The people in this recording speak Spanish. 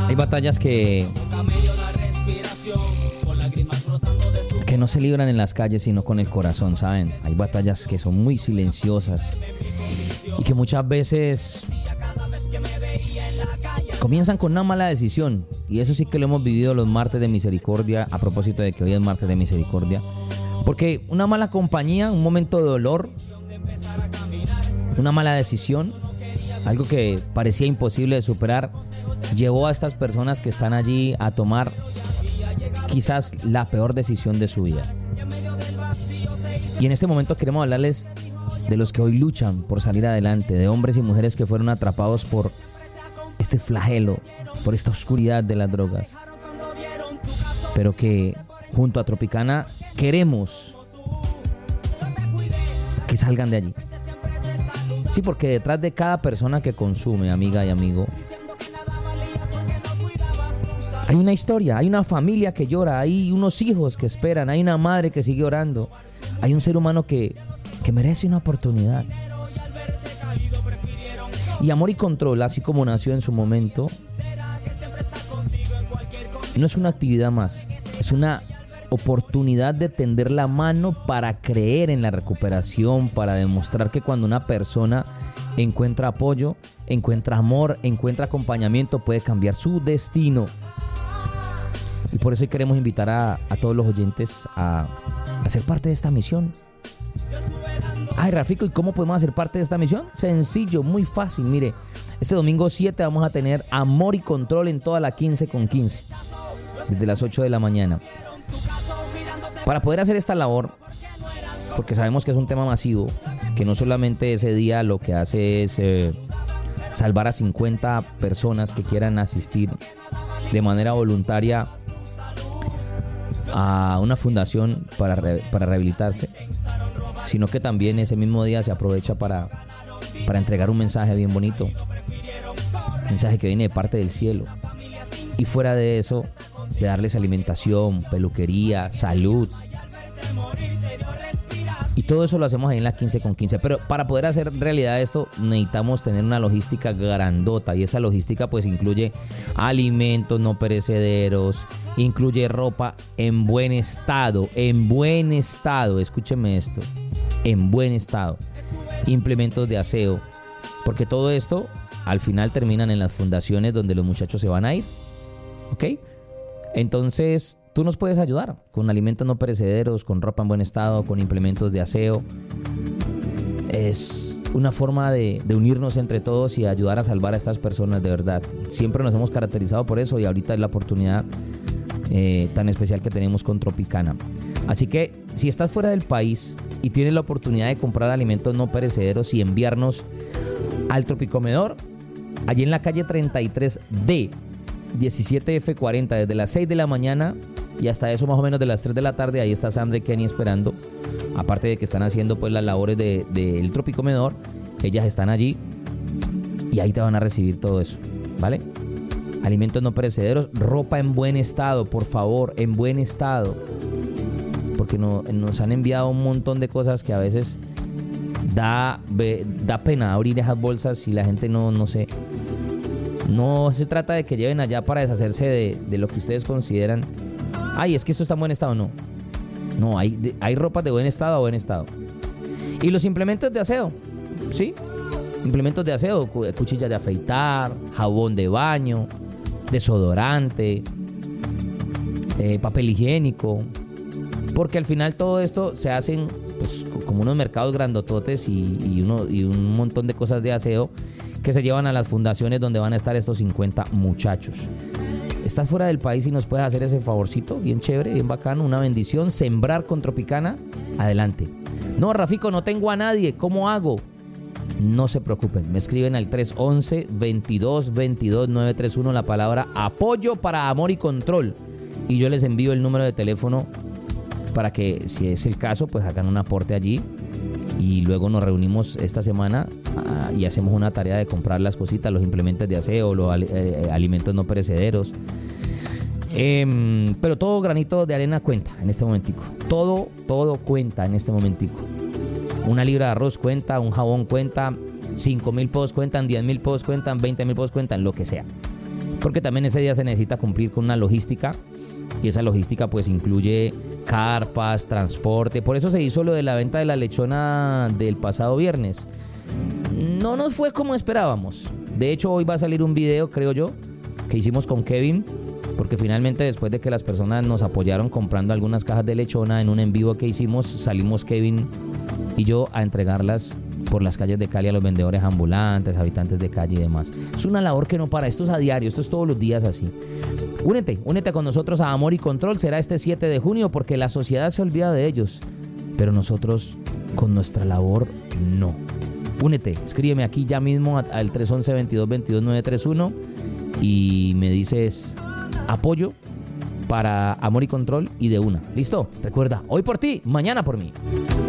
Hay batallas que no se libran en las calles, sino con el corazón, ¿saben? Hay batallas que son muy silenciosas y que muchas veces comienzan con una mala decisión. Y eso sí que lo hemos vivido los martes de misericordia, a propósito de que hoy es martes de misericordia. Porque una mala compañía, un momento de dolor, una mala decisión, algo que parecía imposible de superar, llevó a estas personas que están allí a tomar quizás la peor decisión de su vida. Y en este momento queremos hablarles de los que hoy luchan por salir adelante, de hombres y mujeres que fueron atrapados por este flagelo, por esta oscuridad de las drogas, pero que junto a Tropicana queremos que salgan de allí. Sí, porque detrás de cada persona que consume, amiga y amigo, hay una historia, hay una familia que llora, hay unos hijos que esperan, hay una madre que sigue orando, hay un ser humano que merece una oportunidad. Y Amor y Control, así como nació en su momento, no es una actividad más, es una oportunidad de tender la mano para creer en la recuperación, para demostrar que cuando una persona encuentra apoyo, encuentra amor, encuentra acompañamiento, puede cambiar su destino. Y por eso hoy queremos invitar a todos los oyentes a ser parte de esta misión. Ay, Rafico, ¿y cómo podemos hacer parte de esta misión? Sencillo, muy fácil. Mire, este domingo 7 vamos a tener Amor y Control en toda la 15 con 15, desde las 8 de la mañana. Para poder hacer esta labor, porque sabemos que es un tema masivo, que no solamente ese día lo que hace es salvar a 50 personas que quieran asistir de manera voluntaria a una fundación para rehabilitarse, sino que también ese mismo día se aprovecha para entregar un mensaje bien bonito, un mensaje que viene de parte del cielo, y fuera de eso, de darles alimentación, peluquería, salud, y todo eso lo hacemos ahí en la 15 con 15. Pero para poder hacer realidad esto necesitamos tener una logística grandota, y esa logística pues incluye alimentos no perecederos, incluye ropa en buen estado, escúcheme esto, en buen estado, implementos de aseo, porque todo esto al final terminan en las fundaciones donde los muchachos se van a ir, ¿ok? Entonces tú nos puedes ayudar con alimentos no perecederos, con ropa en buen estado, con implementos de aseo. Es una forma de unirnos entre todos y ayudar a salvar a estas personas, de verdad. Siempre nos hemos caracterizado por eso, y ahorita es la oportunidad tan especial que tenemos con Tropicana. Así que si estás fuera del país y tienes la oportunidad de comprar alimentos no perecederos y enviarnos al Tropicomedor, allí en la calle 33D 17F40, desde las 6 de la mañana y hasta eso más o menos de las 3 de la tarde, ahí está Sandra y Kenny esperando. Aparte de que están haciendo pues las labores del Tropicomedor, ellas están allí y ahí te van a recibir todo eso, ¿vale? Alimentos no perecederos, ropa en buen estado, por favor, en buen estado, porque nos han enviado un montón de cosas que a veces da pena abrir esas bolsas y la gente no sé. No se trata de que lleven allá para deshacerse de lo que ustedes consideran. Ay, es que esto está en buen estado. No, hay ropas de buen estado a buen estado. Y los implementos de aseo, ¿sí? Implementos de aseo, cuchillas de afeitar, jabón de baño, desodorante, papel higiénico. Porque al final todo esto se hacen pues, como unos mercados grandototes y un montón de cosas de aseo que se llevan a las fundaciones donde van a estar estos 50 muchachos. ¿Estás fuera del país y nos puedes hacer ese favorcito? Bien chévere, bien bacano, una bendición. Sembrar con Tropicana, adelante. No, Rafico, no tengo a nadie, ¿cómo hago? No se preocupen, me escriben al 311-2222-931 la palabra apoyo para Amor y Control y yo les envío el número de teléfono para que, si es el caso, pues hagan un aporte allí. Y luego nos reunimos esta semana y hacemos una tarea de comprar las cositas, los implementos de aseo, los alimentos no perecederos. Pero todo granito de arena cuenta en este momentico. Todo cuenta en este momentico. Una libra de arroz cuenta, un jabón cuenta, 5,000 pesos cuentan, 10,000 pesos cuentan, 20,000 pesos cuentan, lo que sea. porque también ese día se necesita cumplir con una logística, y esa logística pues incluye carpas, transporte. Por eso se hizo lo de la venta de la lechona del pasado viernes. No nos fue como esperábamos. De hecho, hoy va a salir un video, creo yo, que hicimos con Kevin, porque finalmente después de que las personas nos apoyaron comprando algunas cajas de lechona en un en vivo que hicimos, salimos Kevin y yo a entregarlas por las calles de Cali a los vendedores ambulantes, habitantes de calle y demás. Es una labor que no para, esto es a diario, esto es todos los días así. Únete con nosotros a Amor y Control, será este 7 de junio porque la sociedad se olvida de ellos, pero nosotros con nuestra labor no. Únete, escríbeme aquí ya mismo al 311-2222-931 y me dices apoyo para Amor y Control y de una. ¿Listo? Recuerda, hoy por ti, mañana por mí.